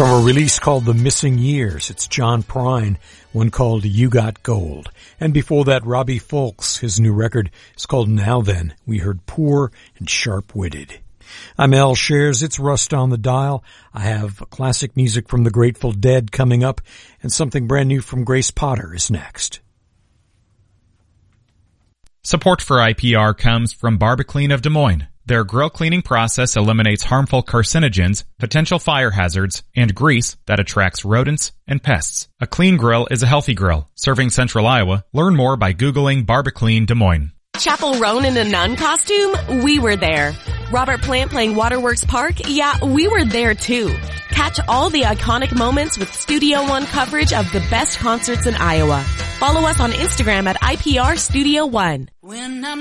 From a release called The Missing Years, it's John Prine, one called You Got Gold. And before that, Robbie Fulks, his new record is called Now Then. We heard Poor and Sharp-Witted. I'm Al Shares, it's Rust on the Dial. I have classic music from the Grateful Dead coming up, and something brand new from Grace Potter is next. Support for IPR comes from Barbaclean of Des Moines. Their grill cleaning process eliminates harmful carcinogens, potential fire hazards, and grease that attracts rodents and pests. A clean grill is a healthy grill. Serving Central Iowa. Learn more by Googling Barbaclean Des Moines. Chapel Roan in a nun costume? We were there. Robert Plant playing Waterworks Park? Yeah, we were there too. Catch all the iconic moments with Studio One coverage of the best concerts in Iowa. Follow us on Instagram at IPR Studio One. When I'm